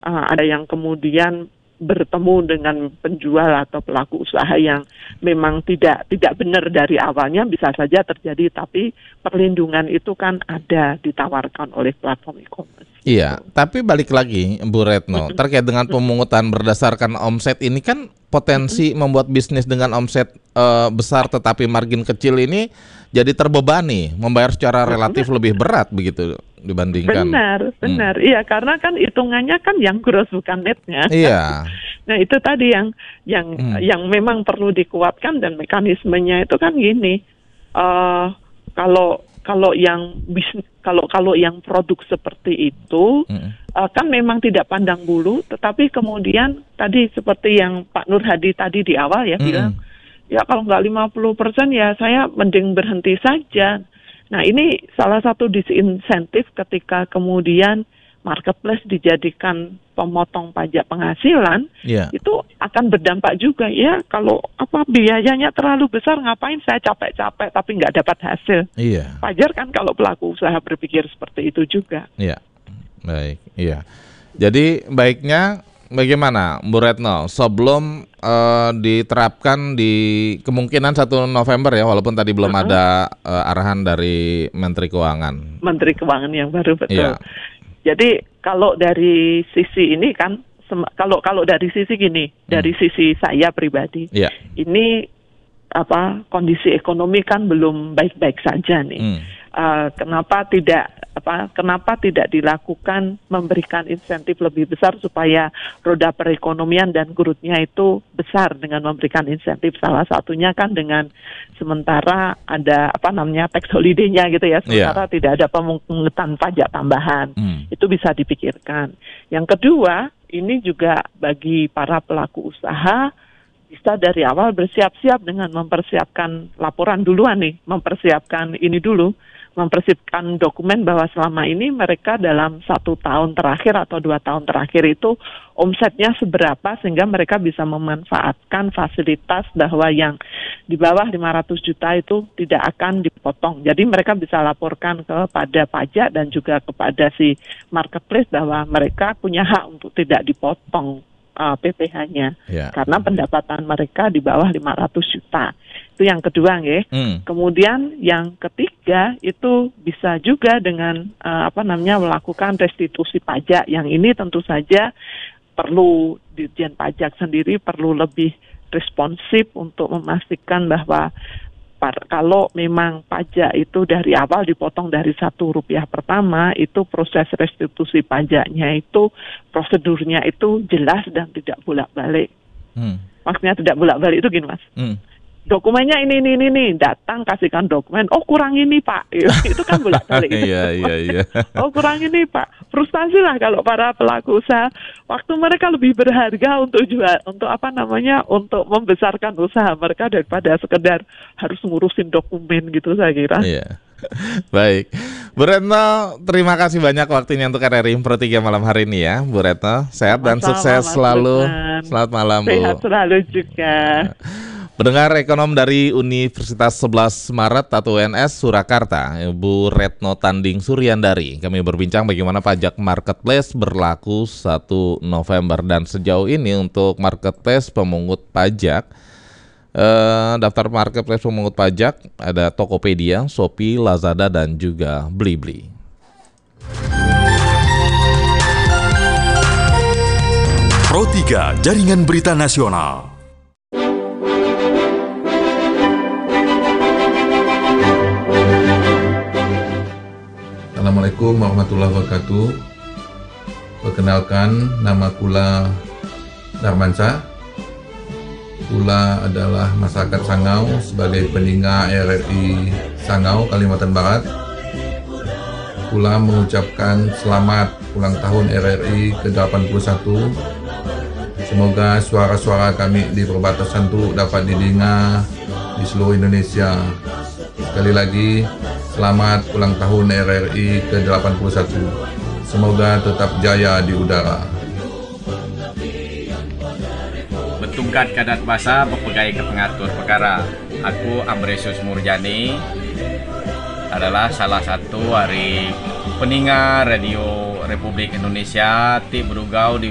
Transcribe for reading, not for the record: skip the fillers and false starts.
ada yang kemudian bertemu dengan penjual atau pelaku usaha yang memang tidak benar dari awalnya, bisa saja terjadi, tapi perlindungan itu kan ada ditawarkan oleh platform e-commerce. Iya, tapi balik lagi Bu Retno, terkait dengan pemungutan berdasarkan omset ini kan potensi membuat bisnis dengan omset besar tetapi margin kecil ini jadi terbebani, membayar secara relatif lebih berat begitu dibandingkan. Benar. Iya, karena kan hitungannya kan yang gross bukan netnya. Iya. Nah, itu tadi yang memang perlu dikuatkan, dan mekanismenya itu kan gini. Kalau yang produk seperti itu kan memang tidak pandang bulu, tetapi kemudian tadi seperti yang Pak Nur Hadi tadi di awal ya bilang, ya kalau nggak 50% ya saya mending berhenti saja. Nah, ini salah satu disinsentif ketika kemudian marketplace dijadikan pemotong pajak penghasilan, itu akan berdampak juga ya. Kalau biayanya terlalu besar, ngapain saya capek-capek tapi nggak dapat hasil. Iya. Wajar kan kalau pelaku usaha berpikir seperti itu juga. Iya, baik. Iya. Jadi baiknya bagaimana Bu Retno sebelum diterapkan di kemungkinan 1 November ya, walaupun tadi belum ada arahan dari Menteri Keuangan. Menteri Keuangan yang baru, betul. Iya. Jadi kalau dari sisi ini kan, kalau dari sisi gini, dari sisi saya pribadi, ini kondisi ekonomi kan belum baik-baik saja nih. Kenapa tidak dilakukan memberikan insentif lebih besar supaya roda perekonomian dan growth-nya itu besar dengan memberikan insentif. Salah satunya kan dengan sementara ada tax holiday-nya gitu ya, sementara tidak ada pemungutan pajak tambahan. Itu bisa dipikirkan. Yang kedua, ini juga bagi para pelaku usaha bisa dari awal bersiap-siap dengan mempersiapkan laporan duluan nih, mempersiapkan dokumen bahwa selama ini mereka dalam 1 tahun terakhir atau 2 tahun terakhir itu omsetnya seberapa, sehingga mereka bisa memanfaatkan fasilitas bahwa yang di bawah 500 juta itu tidak akan dipotong. Jadi mereka bisa laporkan kepada pajak dan juga kepada si marketplace bahwa mereka punya hak untuk tidak dipotong PPh-nya, karena pendapatan mereka di bawah 500 juta. Itu yang kedua ya. Kemudian yang ketiga itu bisa juga dengan melakukan restitusi pajak. Yang ini tentu saja perlu Ditjen Pajak sendiri perlu lebih responsif untuk memastikan bahwa kalau memang pajak itu dari awal dipotong dari Rp1 pertama, itu proses restitusi pajaknya itu prosedurnya itu jelas dan tidak bolak-balik. Maksudnya tidak bolak-balik itu gini Mas. Dokumennya ini, datang kasihkan dokumen, kurang ini Pak, itu kan bolak-balik. Iya. Kurang ini Pak, frustasi lah kalau para pelaku usaha, waktu mereka lebih berharga untuk untuk membesarkan usaha mereka daripada sekedar harus ngurusin dokumen gitu, saya kira. Iya. Baik, Bu Retno, terima kasih banyak waktunya untuk RRI Info 3 malam hari ini ya, Bu Retno. Sehat dan sukses selalu. Selamat malam, Bu. Sehat selalu juga. Pendengar ekonom dari Universitas 11 Maret atau UNS Surakarta, Bu Retno Tanding Suryandari. Kami berbincang bagaimana pajak marketplace berlaku 1 November. Dan sejauh ini untuk marketplace pemungut pajak, daftar marketplace pemungut pajak ada Tokopedia, Shopee, Lazada, dan juga Blibli. Pro 3 Jaringan Berita Nasional. Assalamualaikum warahmatullahi wabarakatuh. Perkenalkan, nama Kula Darmansyah. Kula adalah masyarakat Sangau sebagai peninggal RRI Sangau, Kalimantan Barat. Kula mengucapkan selamat ulang tahun RRI ke-81. Semoga suara-suara kami di perbatasan itu dapat didengar di seluruh Indonesia. Sekali lagi, selamat ulang tahun RRI ke-81. Semoga tetap jaya di udara. Betungkat Kadat Basa, Pepegawai Pengatur Perkara. Aku Ambresius Murjani adalah salah satu dari pendengar Radio Republik Indonesia ti berugau di